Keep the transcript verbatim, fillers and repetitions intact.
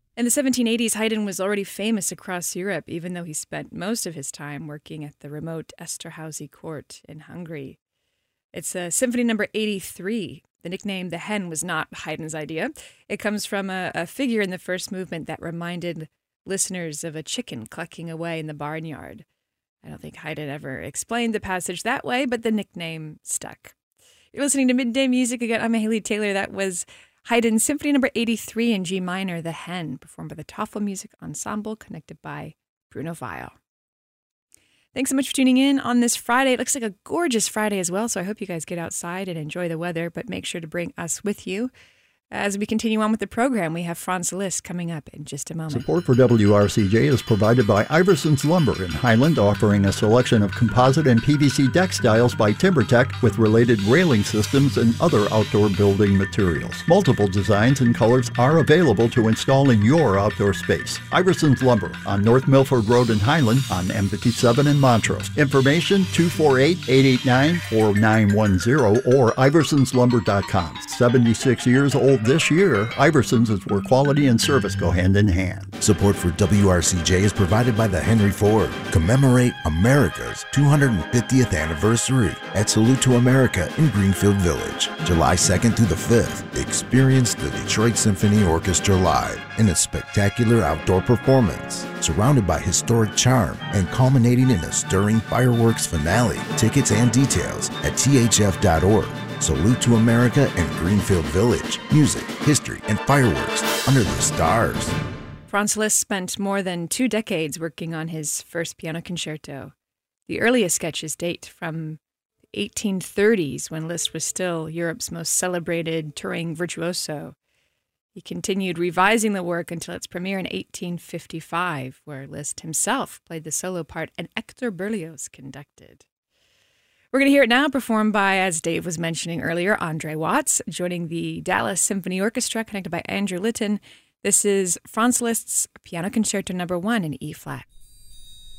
In the seventeen eighties, Haydn was already famous across Europe, even though he spent most of his time working at the remote Esterházy court in Hungary. It's uh, Symphony number eighty-three. The nickname The Hen was not Haydn's idea. It comes from a, a figure in the first movement that reminded listeners of a chicken clucking away in the barnyard. I don't think Haydn ever explained the passage that way, but the nickname stuck. You're listening to Midday Music again. I'm Haley Taylor. That was Haydn's Symphony number eighty-three in G minor, The Hen, performed by the Toffel Music Ensemble, connected by Bruno Weil. Thanks so much for tuning in on this Friday. It looks like a gorgeous Friday as well, so I hope you guys get outside and enjoy the weather, but make sure to bring us with you. As we continue on with the program, we have Franz Liszt coming up in just a moment. Support for W R C J is provided by Iverson's Lumber in Highland, offering a selection of composite and P V C deck styles by TimberTech with related railing systems and other outdoor building materials. Multiple designs and colors are available to install in your outdoor space. Iverson's Lumber on North Milford Road in Highland, on M fifty-seven in Montrose. Information two four eight, eight eight nine, four nine one zero or iversons lumber dot com. seventy-six years old this year, Iversons is where quality and service go hand in hand. Support for W R C J is provided by the Henry Ford. Commemorate America's two hundred fiftieth anniversary at Salute to America in Greenfield Village, July second through the fifth. Experience the Detroit Symphony Orchestra live in a spectacular outdoor performance, surrounded by historic charm and culminating in a stirring fireworks finale. Tickets and details at T H F dot org. Salute to America and Greenfield Village. Music, history, and fireworks under the stars. Franz Liszt spent more than two decades working on his first piano concerto. The earliest sketches date from the eighteen thirties, when Liszt was still Europe's most celebrated touring virtuoso. He continued revising the work until its premiere in eighteen fifty-five, where Liszt himself played the solo part and Hector Berlioz conducted. We're going to hear it now, performed by, as Dave was mentioning earlier, Andre Watts, joining the Dallas Symphony Orchestra, connected by Andrew Litton. This is Franz Liszt's Piano Concerto number one in E-flat.